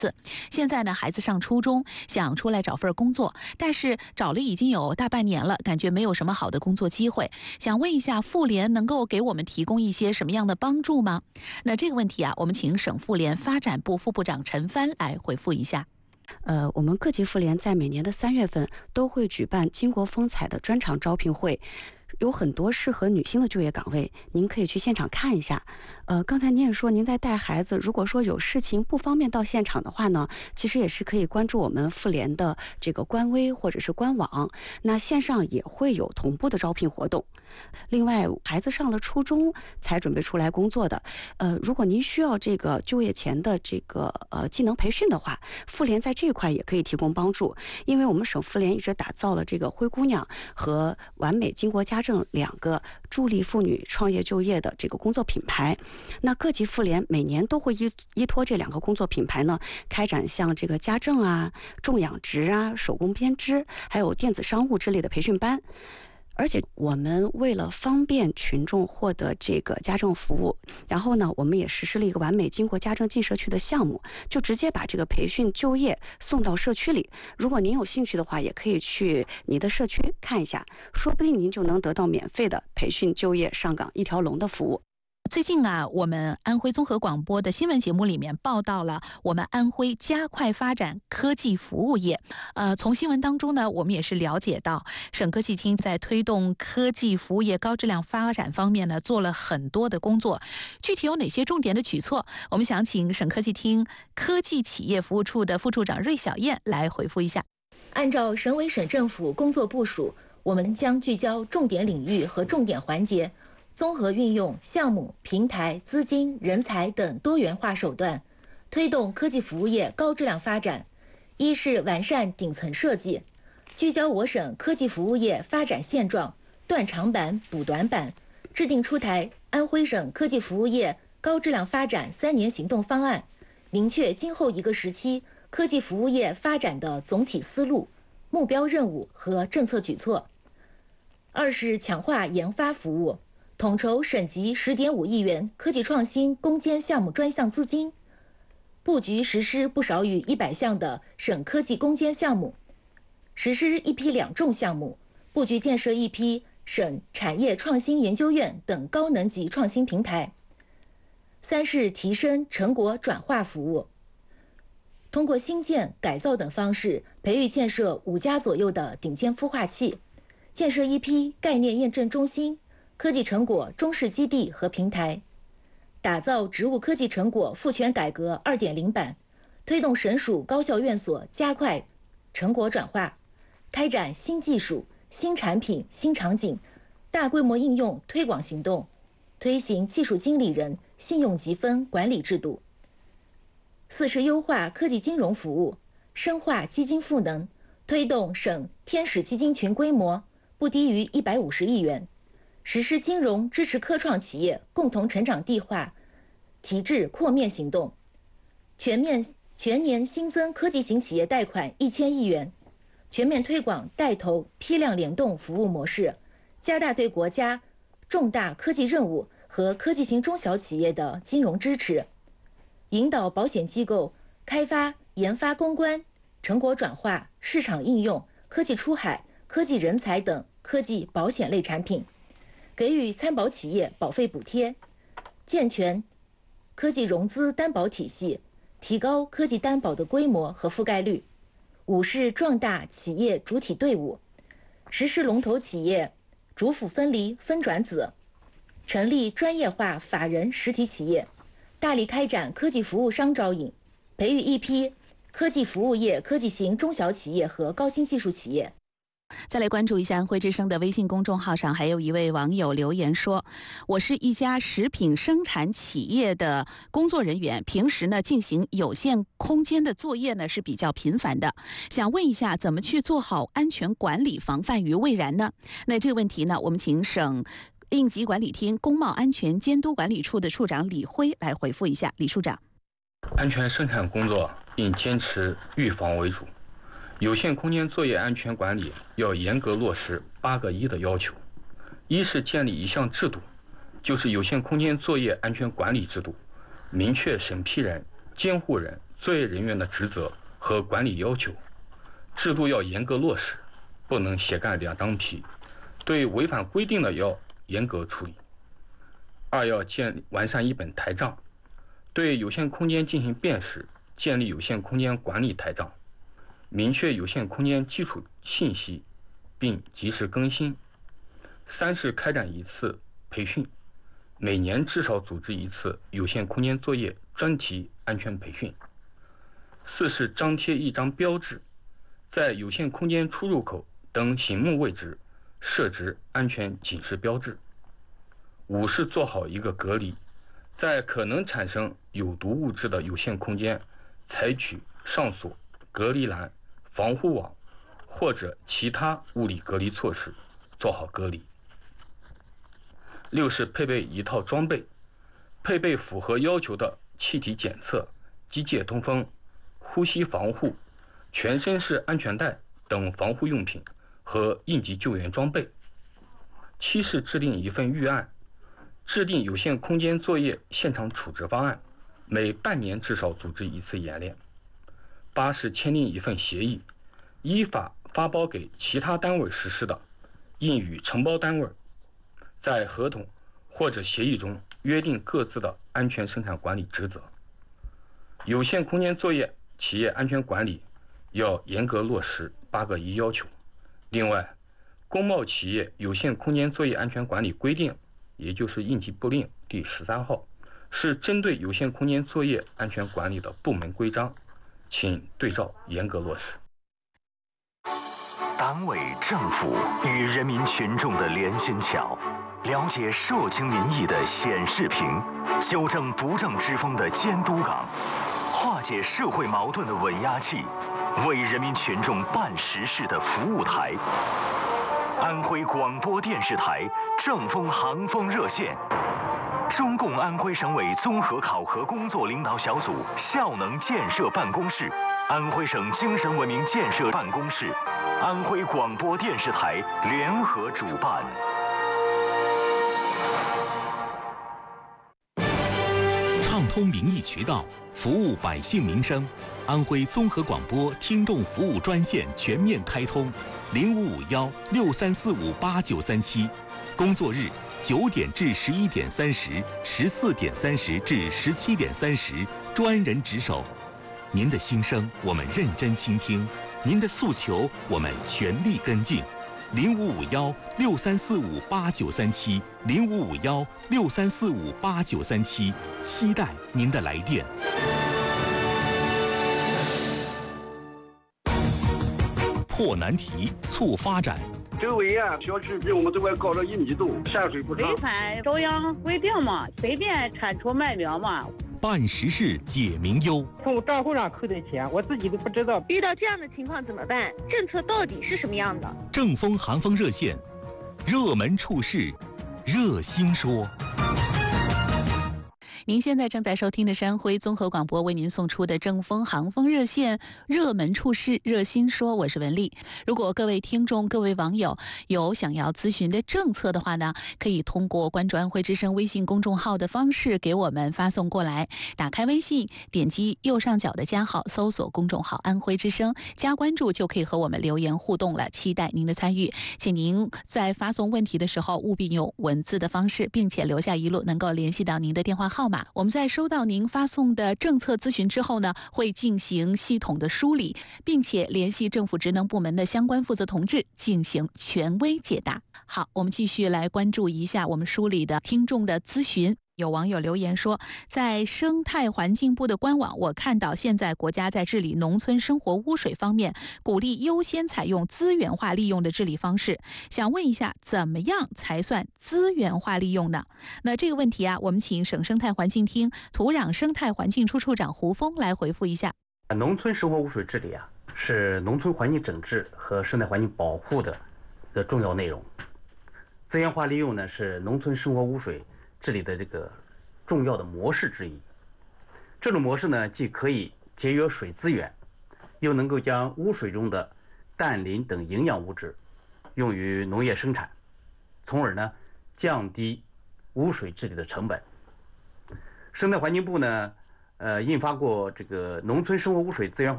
现在呢，孩子上初中，想出来找份工作，但是找了已经有大半年了，感觉没有什么好的工作机会。想问一下，妇联能够给我们提供一些什么样的帮助吗？那这个问题啊，我们请省妇联发展部副部长陈帆来回复一下。 我们各级妇联在每年的3月份都会举办巾帼风采的专场招聘会，有很多适合女性的就业岗位，您可以去现场看一下。刚才您也说您在带孩子，如果说有事情不方便到现场的话呢，其实也是可以关注我们妇联的这个官微或者是官网，那线上也会有同步的招聘活动。另外，孩子上了初中才准备出来工作的，如果您需要这个就业前的这个技能培训的话，妇联在这一块也可以提供帮助，因为我们省妇联一直打造了这个灰姑娘和完美巾帼家政2个助力妇女创业就业的这个工作品牌。那各级妇联每年都会依托这2个工作品牌呢，开展像这个家政啊、种养殖啊、手工编织，还有电子商务之类的培训班。而且我们为了方便群众获得这个家政服务，然后呢，我们也实施了一个完美巾帼家政进社区的项目，就直接把这个培训就业送到社区里。如果您有兴趣的话，也可以去你的社区看一下，说不定您就能得到免费的培训就业上岗一条龙的服务。 最近啊，我们安徽综合广播的新闻节目里面报道了我们安徽加快发展科技服务业。从新闻当中呢，我们也是了解到，省科技厅在推动科技服务业高质量发展方面呢，做了很多的工作。具体有哪些重点的举措？我们想请省科技厅科技企业服务处的副处长芮小燕来回复一下。 按照省委省政府工作部署，我们将聚焦重点领域和重点环节，综合运用项目、平台、资金、人才等多元化手段，推动科技服务业高质量发展。一是完善顶层设计，聚焦我省科技服务业发展现状，断长板补短板，制定出台安徽省科技服务业高质量发展3年行动方案，明确今后一个时期科技服务业发展的总体思路、目标任务和政策举措。二是强化研发服务，统筹省级10.5亿元科技创新攻坚项目专项资金，布局实施不少于100项的省科技攻坚项目，实施一批2重项目，布局建设一批省产业创新研究院等高能级创新平台。三是提升成果转化服务，通过新建、改造等方式，培育建设5家左右的顶尖孵化器，建设一批概念验证中心、科技成果中试基地和平台，打造植物科技成果赋权改革2.0版，推动省属高校院所加快成果转化，开展新技术、新产品、新场景大规模应用推广行动，推行技术经理人信用积分管理制度。四是优化科技金融服务，深化基金赋能，推动省天使基金群规模不低于150亿元，实施金融支持科创企业共同成长递化提质扩面行动，全年新增科技型企业贷款1000亿元，全面推广带头批量联动服务模式，加大对国家重大科技任务和科技型中小企业的金融支持，引导保险机构开发研发攻关、成果转化、市场应用、科技出海、科技人才等科技保险类产品，给予参保企业保费补贴，健全科技融资担保体系，提高科技担保的规模和覆盖率。五是壮大企业主体队伍，实施龙头企业主辅分离分转子，成立专业化法人实体企业，大力开展科技服务商招引，培育一批科技服务业科技型中小企业和高新技术企业。 再来关注一下安徽之声的微信公众号上，还有一位网友留言说，我是一家食品生产企业的工作人员，平时呢进行有限空间的作业呢是比较频繁的，想问一下怎么去做好安全管理，防范于未然呢？那这个问题呢，我们请省应急管理厅工贸安全监督管理处的处长李辉来回复一下。李处长， 安全生产工作应坚持预防为主，有限空间作业安全管理要严格落实8个1的要求。一是建立一项制度，就是有限空间作业安全管理制度，明确审批人、监护人、 作业人员的职责和管理要求，制度要严格落实，不能斜干两张皮，对违反规定的要严格处理。二要完善一本台账，对有限空间进行辨识，建立有限空间管理台账，明确有限空间基础信息，并及时更新。三是开展一次培训，每年至少组织一次有限空间作业专题安全培训。四是张贴一张标志，在有限空间出入口等醒目位置设置安全警示标志。五是做好一个隔离，在可能产生有毒物质的有限空间，采取上锁、隔离栏、防护网或者其他物理隔离措施，做好隔离。六是配备一套装备，配备符合要求的气体检测、机械通风、呼吸防护、全身式安全带等防护用品和应急救援装备。七是制定一份预案，制定有限空间作业现场处置方案，每半年至少组织一次演练。八是签订一份协议，依法发包给其他单位实施的，应与承包单位在合同或者协议中约定各自的安全生产管理职责。有限空间作业企业安全管理要严格落实8个1要求。另外，工贸企业有限空间作业安全管理规定，也就是应急部令第13号，是针对有限空间作业安全管理的部门规章，请对照严格落实。 党委政府与人民群众的连心桥，了解社情民意的显示屏，纠正不正之风的监督岗，化解社会矛盾的稳压器，为人民群众办实事的服务台。安徽广播电视台正风航风热线，中共安徽省委综合考核工作领导小组效能建设办公室、安徽省精神文明建设办公室、安徽广播电视台联合主办。 畅通民意渠道，服务百姓民生。安徽综合广播听众服务专线全面开通，0551-63458937，工作日9点至11点30、14点30至17点30，专人值守。您的心声我们认真倾听，您的诉求我们全力跟进。0551-63458937，0551-63458937，期待您的来电。破难题，促发展。 周围小区比我们这块高了1米多，下水不畅。 违反中央规定嘛，随便铲除卖苗嘛。 办实事解民忧， 从账户上扣的钱，我自己都不知道。 遇到这样的情况怎么办？政策到底是什么样的？ 正风航风热线，热门处事，热心说。 您现在正在收听的是安徽综合广播为您送出的正风航风热线，热门处事热心说，我是文丽。如果各位听众、各位网友有想要咨询的政策的话呢，可以通过关注安徽之声微信公众号的方式给我们发送过来。打开微信，点击右上角的加号，搜索公众号安徽之声，加关注就可以和我们留言互动了，期待您的参与。请您在发送问题的时候务必用文字的方式，并且留下一路能够联系到您的电话号码。我们在收到您发送的政策咨询之后呢，会进行系统的梳理，并且联系政府职能部门的相关负责同志进行权威解答。好，我们继续来关注一下我们梳理的听众的咨询。有网友留言说，在生态环境部的官网，我看到现在国家在治理农村生活污水方面，鼓励优先采用资源化利用的治理方式。想问一下，怎么样才算资源化利用呢？那这个问题啊，我们请省生态环境厅土壤生态环境处处长胡峰来回复一下。 农村生活污水治理啊，是农村环境整治和生态环境保护的重要内容。资源化利用呢，是农村生活污水治理的这个重要的模式之一。这种模式呢，既可以节约水资源，又能够将污水中的氮磷等营养物质用于农业生产，从而呢降低污水治理的成本。生态环境部呢， 印发过这个《农村生活污水资源化》